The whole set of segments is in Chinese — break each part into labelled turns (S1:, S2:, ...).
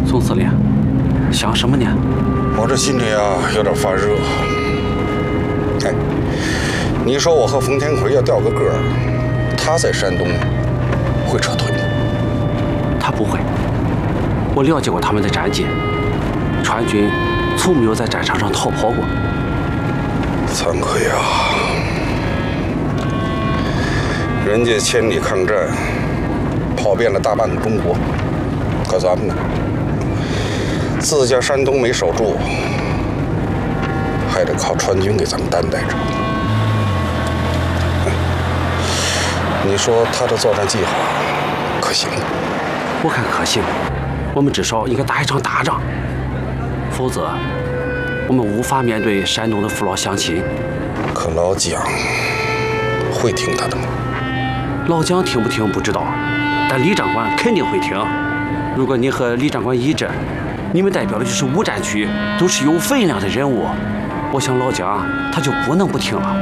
S1: 宋司令，想什么呢？
S2: 我这心里啊有点发热。哎，你说我和冯天奎要掉个个，他在山东会撤退吗？
S1: 他不会。我了解过他们的战绩，川军从没有在战场上逃跑过。
S2: 惭愧啊！人家千里抗战，跑遍了大半个中国，可咱们呢？自家山东没守住，还得靠川军给咱们担待着。你说他的作战计划可行吗？
S1: 我看可行。我们至少应该打一场大仗，否则我们无法面对山东的父老乡亲。
S2: 可老蒋会听他的吗？
S1: 老蒋听不听不知道，但李长官肯定会听。如果你和李长官一致，你们代表的就是五战区，都是有分量的人物。我想老蒋他就不能不听了。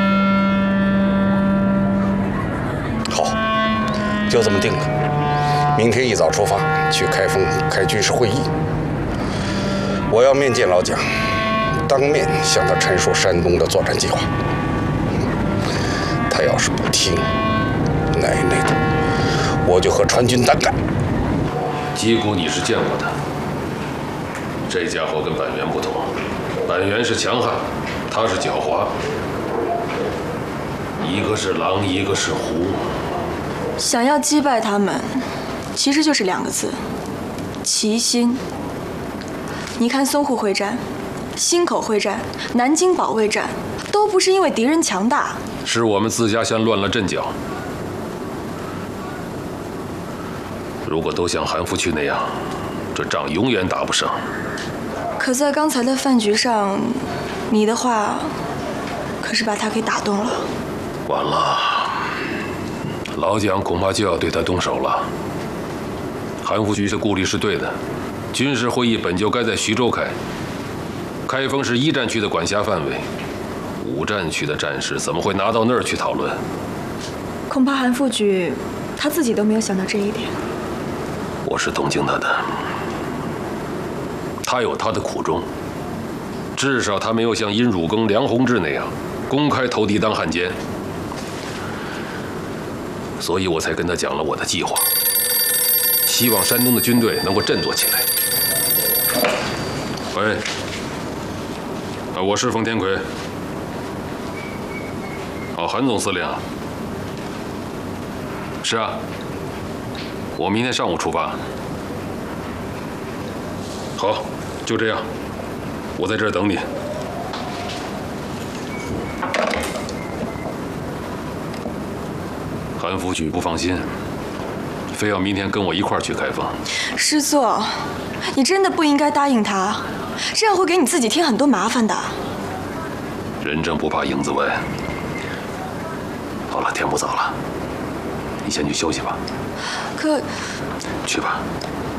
S2: 好，就这么定了。明天一早出发，去开封开军事会议。我要面见老蒋，当面向他陈述山东的作战计划。他要是不听，奶奶的，我就和川军单干。
S3: 击鼓你是见过的，这家伙跟板垣不同，板垣是强悍，他是狡猾，一个是狼，一个是狐。
S4: 想要击败他们，其实就是2个字：齐心。你看淞沪会战、忻口会战、南京保卫战，都不是因为敌人强大，
S3: 是我们自家先乱了阵脚。如果都像韩复榘那样，这仗永远打不胜。
S4: 可在刚才的饭局上，你的话可是把他给打动了。
S3: 完了，老蒋恐怕就要对他动手了。韩复榘的顾虑是对的，军事会议本就该在徐州开，开封是1战区的管辖范围，5战区的战事怎么会拿到那儿去讨论？
S4: 恐怕韩复榘他自己都没有想到这一点。
S3: 我是同情他的，他有他的苦衷，至少他没有像殷汝耕、梁鸿志那样公开投敌当汉奸，所以我才跟他讲了我的计划，希望山东的军队能够振作起来。喂，我是冯天奎。韩总司令啊。是啊，我明天上午出发。好，就这样，我在这儿等你。韩复榘不放心，非要明天跟我一块儿去开封。
S4: 师座，你真的不应该答应他，这样会给你自己添很多麻烦的。
S3: 人正不怕影子歪。好了，天不早了，你先去休息吧。
S4: 可……
S3: 去吧。